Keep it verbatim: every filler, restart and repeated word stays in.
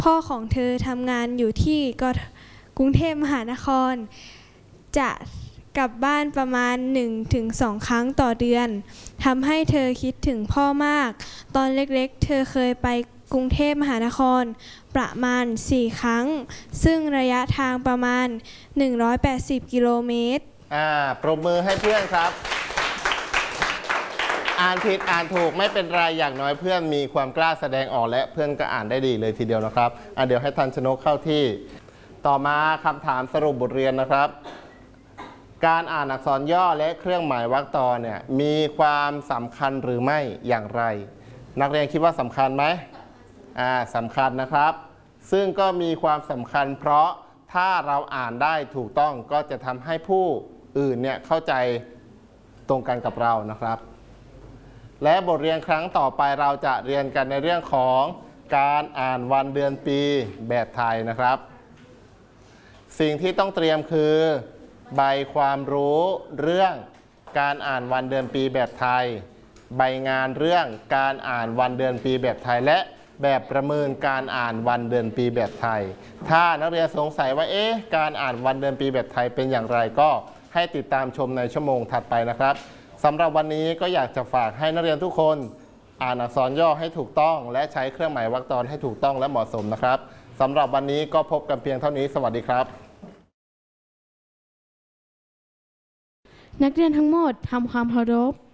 พ่อของเธอทำงานอยู่ที่กรุงเทพมหานครจะกลับบ้านประมาณ หนึ่งถึงสอง ครั้งต่อเดือนทำให้เธอคิดถึงพ่อมากตอนเล็กๆเธอเคยไปกรุงเทพมหานครประมาณ สี่ ครั้งซึ่งระยะทางประมาณ หนึ่งร้อยแปดสิบ กิโลเมตรอ่าปรบมือให้เพื่อนครับอ่านผิดอ่านถูกไม่เป็นไรอย่างน้อยเพื่อนมีความกล้าแสดงออกและเพื่อนก็อ่านได้ดีเลยทีเดียวนะครับอ่ะเดี๋ยวให้ทันชนกเข้าที่ต่อมาคำถามสรุปบทเรียนนะครับการอ่านอักษรย่อและเครื่องหมายวรรคตอนเนี่ยมีความสำคัญหรือไม่อย่างไรนักเรียนคิดว่าสำคัญไหมอ่าสำคัญนะครับซึ่งก็มีความสำคัญเพราะถ้าเราอ่านได้ถูกต้องก็จะทำให้ผู้อื่นเนี่ยเข้าใจตรงกันกับเรานะครับและบทเรียนครั้งต่อไปเราจะเรียนกันในเรื่องของการอ่านวันเดือนปีแบบไทยนะครับสิ่งที่ต้องเตรียมคือใบความรู้เรื่องการอ่านวันเดือนปีแบบไทยใบงานเรื่องการอ่านวันเดือนปีแบบไทยและแบบประเมินการอ่านวันเดือนปีแบบไทยถ้านักเรียนสงสัยว่าเอ๊ะการอ่านวันเดือนปีแบบไทยเป็นอย่างไรก็ให้ติดตามชมในชั่วโมงถัดไปนะครับสำหรับวันนี้ก็อยากจะฝากให้นักเรียนทุกคนอ่านอักษรย่อให้ถูกต้องและใช้เครื่องหมายวรรคตอนให้ถูกต้องและเหมาะสมนะครับสำหรับวันนี้ก็พบกันเพียงเท่านี้สวัสดีครับนักเรียนทั้งหมดทำความเคารพ